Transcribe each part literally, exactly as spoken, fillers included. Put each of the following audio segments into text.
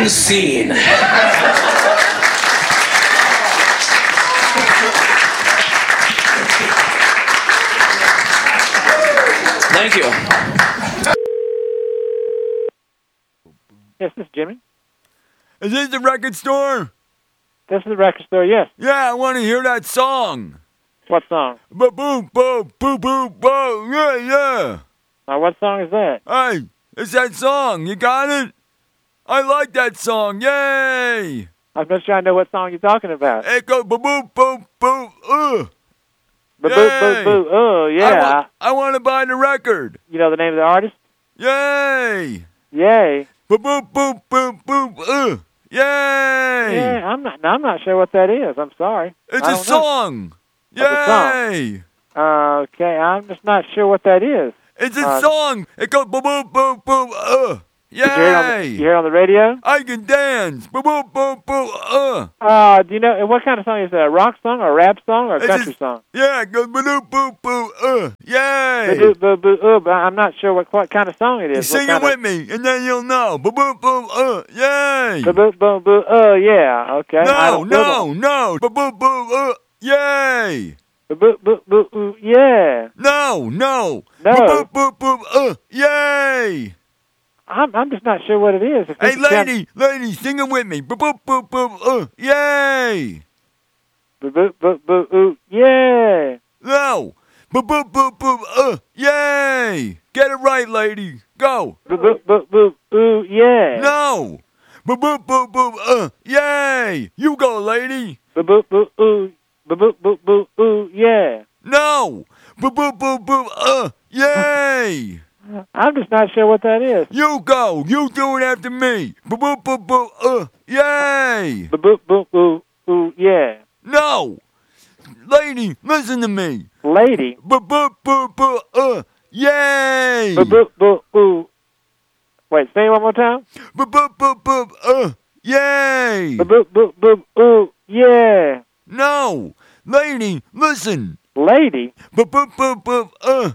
End scene. Thank you. Yes, this is Jimmy. Is this the record store? This is the record store, yes. Yeah, I want to hear that song. What song? Ba-boom, boom, boom, boom, boom, yeah, yeah. Uh, what song is that? Hey, it's that song. You got it? I like that song. Yay! I'm just trying to know what song you're talking about. It goes ba-boom, boom, boom, uh. Boo, boo, boo, boo. Oh, yeah. I, wa- I want to buy the record. You know the name of the artist? Yay! Yay. Ba-boom, boom, boom, boom, uh. Yay! Yeah, I'm not. I'm not sure what that is. I'm sorry. It's I a don't song. know. Yay! Uh, okay, I'm just not sure what that is. It's a Uh, song. It goes boom, boom, boom, boom, uh. Yay! Did you hear it on the, you hear it on the radio? I can dance. Boom, boom, boom, boom, uh. Uh, do you know what kind of song is that? A rock song, or a rap song, or a It's country a- song? Yeah, it goes boom, boom, boom, boom, uh. Yay! Boo, boo, boo, boo, uh, but I'm not sure what, what kind of song it is. Sing it what with me, and then you'll know. Boom, boom, boom, uh. Yay! Boo, boo, boo, boo, uh, yeah, okay. I No, don't know. no, no. Boom, boom, boom, uh. Yay! Boo, boo, boo, boo, boo, yeah. No, no. No. Boom, boom, boom, boom, uh. Yay! I'm, I'm just not sure what it is. If Hey, you can tell- lady, lady, sing it with me. Boom, boom, boom, boom, uh. Yay! Boo, boo, boo, boo, ooh, yeah. No. Boom, boom, boom, boom, uh. Yay! Get it right, lady. Go. Boo, boo, boo, boo, ooh, yeah. No. Boom, boom, boom, boom, uh. Yay! You go, lady. Boo, boo, boo, ooh, boo, boo, boo, boo, ooh, yeah. No. Boom, boom, boom, boom, uh. Yay! I'm just not sure what that is. You go. You do it after me. Boom, boom, boom, boom, uh. Yay! Boo, boo, boo, ooh, ooh, yeah. No. Lady, listen to me. Lady. Boom, boom, boom, boom, uh. Yay! Boo, boo, boo, ooh. Wait, say it one more time. Boom, boom, boom, boom, uh. Yay! Boo, boo, boo, boo, ooh, yeah. No. Lady, listen. Lady. Boom, boom, boom, boom, uh.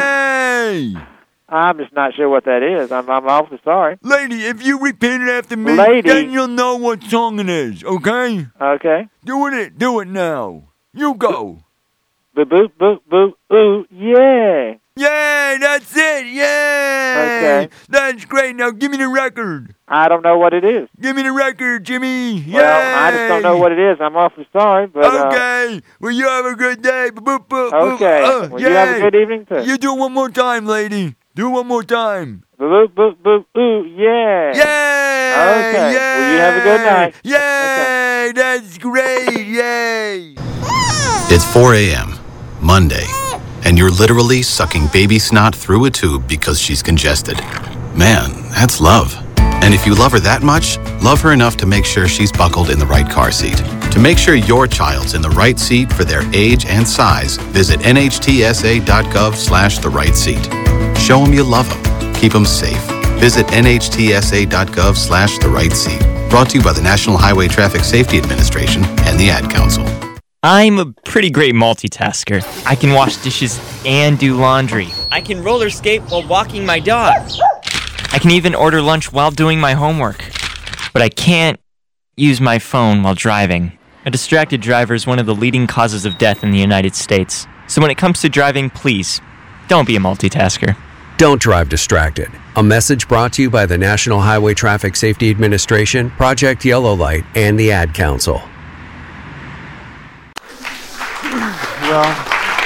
Yay! I'm just not sure what that is. I'm, I'm awfully sorry. Lady, if you repeat it after me, Lady. then you'll know what song it is, okay? Okay. Do it, do it now. You go. Boo, boo, boo, boo, ooh, yeah. Yay, that's it, yay! Okay. That's great, now give me the record. I don't know what it is. Give me the record, Jimmy, yay! Well, I just don't know what it is. I'm awfully sorry, but uh, Okay, well, you have a good day. Boop, boop, boop, okay. uh, Well, you have a yay. good evening too. You do it one more time, lady. Do it one more time. Boo, boo, boo, boo, ooh, yeah. Yay! Okay. Yay! Well, you have a good night. Yay! That's great! Yay! It's four a.m., Monday, and you're literally sucking baby snot through a tube because she's congested. Man, that's love. And if you love her that much, love her enough to make sure she's buckled in the right car seat. To make sure your child's in the right seat for their age and size, visit nhtsa.gov slash the right seat. Show them you love them. Keep them safe. Visit nhtsa.gov slash the right seat. Brought to you by the National Highway Traffic Safety Administration and the Ad Council. I'm a pretty great multitasker. I can wash dishes and do laundry. I can roller skate while walking my dog. I can even order lunch while doing my homework. But I can't use my phone while driving. A distracted driver is one of the leading causes of death in the United States. So when it comes to driving, please, don't be a multitasker. Don't drive distracted. A message brought to you by the National Highway Traffic Safety Administration, Project Yellow Light, and the Ad Council. Well,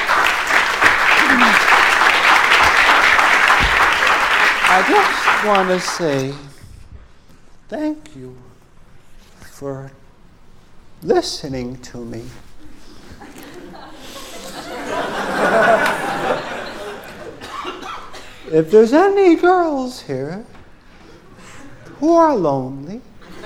I just want to say thank you for listening to me. If there's any girls here who are lonely,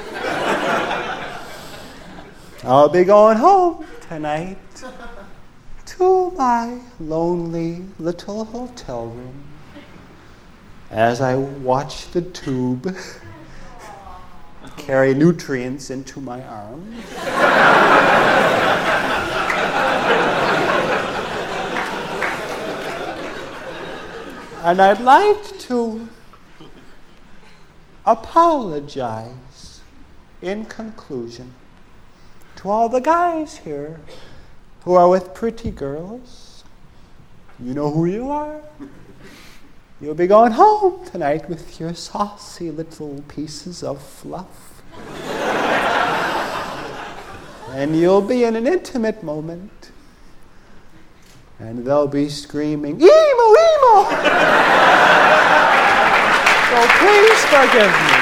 I'll be going home tonight to my lonely little hotel room as I watch the tube carry nutrients into my arms. And I'd like to apologize in conclusion, to all the guys here who are with pretty girls, you know who you are. You'll be going home tonight with your saucy little pieces of fluff. And you'll be in an intimate moment. And they'll be screaming, emo, emo! So please forgive me.